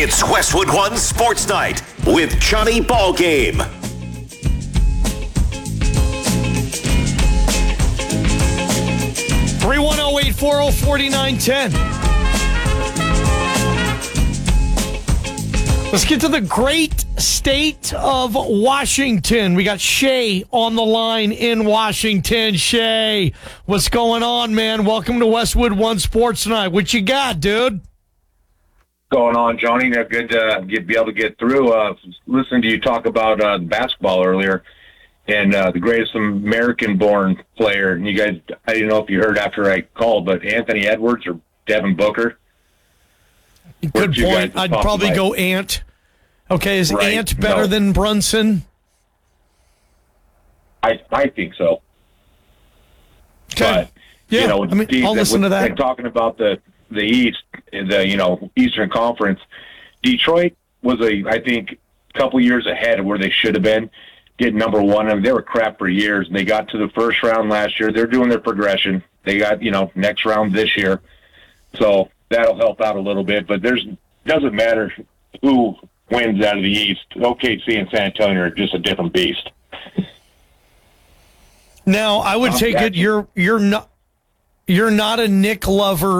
It's Westwood One Sports Night with Johnny Ballgame. 310-840-4910. Let's get to the great state of Washington. We got Shay on the line in Washington. Shay, what's going on, man? Welcome to Westwood One Sports Night. What you got, dude? Going on, Johnny? Good to be able to get through. Listening to you talk about basketball earlier and the greatest American-born player. And you guys, I didn't know if you heard after I called, but Anthony Edwards or Devin Booker. Good point. I'd probably go Ant. Okay, is Right. Ant better than Brunson? I think so. Okay. But, Yeah, I mean, I'll listen to that. And talking about the East, the Eastern Conference, Detroit was I think a couple years ahead of where they should have been. Get number one. I mean, they were crap for years, and they got to the first round last year. They're doing their progression. They got next round this year, so that'll help out a little bit. But doesn't matter who wins out of the East. OKC and San Antonio are just a different beast. Now, I would take it you're not a Nick lover